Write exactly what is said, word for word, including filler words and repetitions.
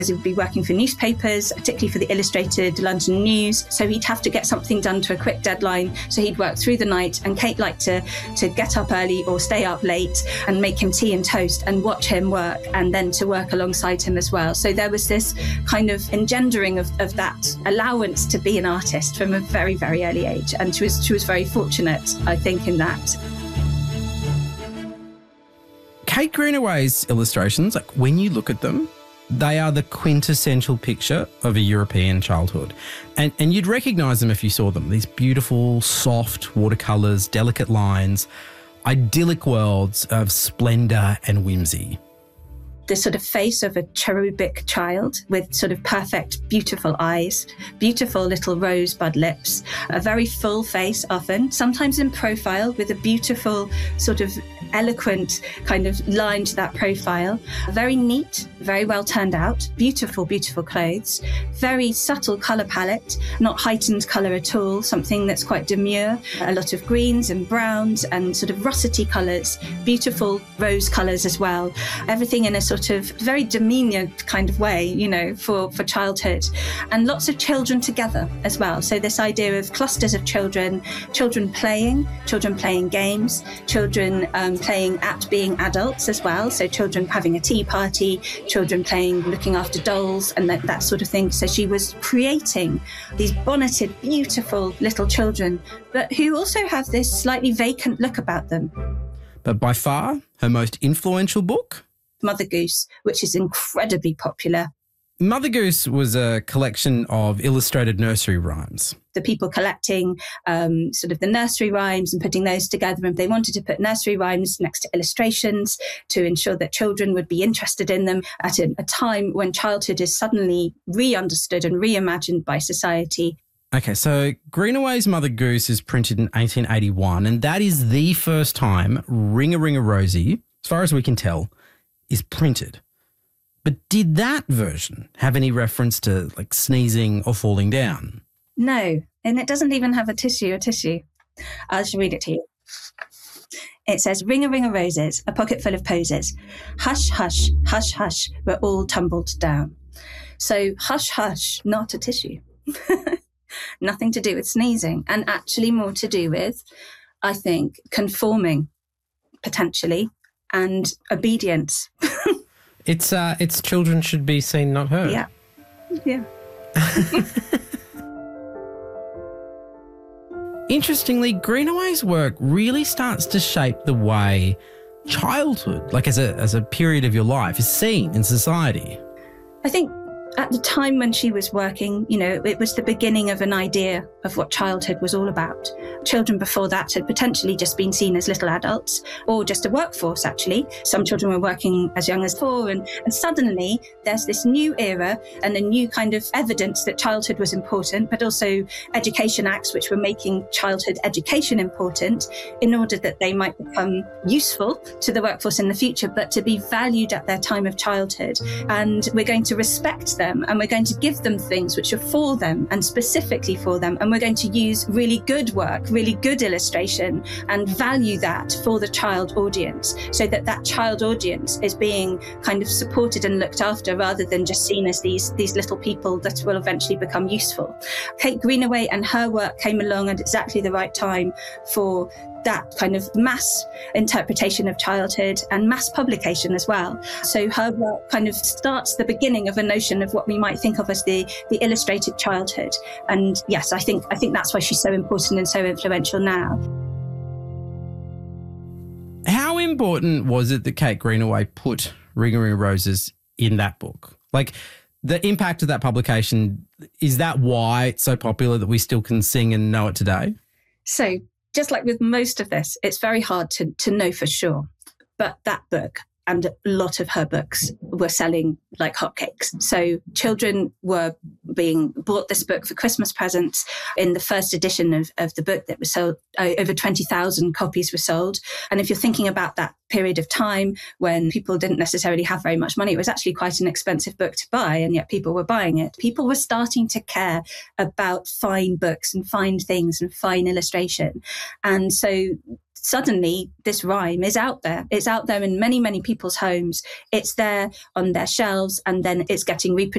He would be working for newspapers, particularly for the Illustrated London News. So he'd have to get something done to a quick deadline. So he'd work through the night, and Kate liked to, to get up early or stay up late and make him tea and toast and watch him work, and then to work alongside him as well. So there was this kind of engendering of, of that allowance to be an artist from a very, very early age. And she was, she was very fortunate, I think, in that. Kate Greenaway's illustrations, like when you look at them, they are the quintessential picture of a European childhood. And and you'd recognise them if you saw them. These beautiful, soft watercolours, delicate lines, idyllic worlds of splendour and whimsy. The sort of face of a cherubic child with sort of perfect, beautiful eyes, beautiful little rosebud lips, a very full face often, sometimes in profile with a beautiful sort of eloquent kind of line to that profile. Very neat, very well turned out, beautiful, beautiful clothes, very subtle colour palette, not heightened colour at all, something that's quite demure, a lot of greens and browns and sort of russety colours, beautiful rose colours as well. Everything in a sort of very demeaning kind of way, you know, for, for childhood. And lots of children together as well. So this idea of clusters of children, children playing, children playing games, children um, playing at being adults as well. So children having a tea party, children playing, looking after dolls and that, that sort of thing. So she was creating these bonneted, beautiful little children, but who also have this slightly vacant look about them. But by far, her most influential book? Mother Goose, which is incredibly popular. Mother Goose was a collection of illustrated nursery rhymes. The people collecting um, sort of the nursery rhymes and putting those together, and they wanted to put nursery rhymes next to illustrations to ensure that children would be interested in them at a, a time when childhood is suddenly re-understood and reimagined by society. Okay, so Greenaway's Mother Goose is printed in eighteen eighty-one, and that is the first time Ring-a-Ring-a-Rosy, as far as we can tell, is printed. But did that version have any reference to like sneezing or falling down? No, and it doesn't even have a tissue, a tissue. I'll just read it to you. It says, ring a ring of roses, a pocket full of posies. Hush, hush, hush, hush, we're all tumbled down. So hush, hush, not a tissue. Nothing to do with sneezing, and actually more to do with, I think, conforming, potentially, and obedience. It's uh, it's children should be seen, not heard. Yeah, yeah. Interestingly, Greenaway's work really starts to shape the way childhood, like as a as a period of your life, is seen in society. I think at the time when she was working, you know, it was the beginning of an idea of what childhood was all about. Children before that had potentially just been seen as little adults or just a workforce, actually. Some children were working as young as four, and, and suddenly there's this new era and a new kind of evidence that childhood was important, but also education acts which were making childhood education important in order that they might become useful to the workforce in the future, but to be valued at their time of childhood. And we're going to respect them, and we're going to give them things which are for them and specifically for them, and we're going to use really good work, really good illustration, and value that for the child audience, so that that child audience is being kind of supported and looked after, rather than just seen as these these little people that will eventually become useful. Kate Greenaway and her work came along at exactly the right time for that kind of mass interpretation of childhood and mass publication as well. So her work kind of starts the beginning of a notion of what we might think of as the, the illustrated childhood. And yes, I think I think that's why she's so important and so influential now. How important was it that Kate Greenaway put Ring a Ring of Roses in that book? Like, the impact of that publication, is that why it's so popular that we still can sing and know it today? So just like with most of this, it's very hard to, to know for sure. But that book and a lot of her books were selling like hotcakes. So children were being bought this book for Christmas presents. In the first edition of, of the book that was sold, uh, over twenty thousand copies were sold. And if you're thinking about that period of time when people didn't necessarily have very much money, it was actually quite an expensive book to buy, and yet people were buying it. People were starting to care about fine books and fine things and fine illustration. And so suddenly this rhyme is out there. It's out there in many, many people's homes. It's there on their shelves, and then it's getting reproduced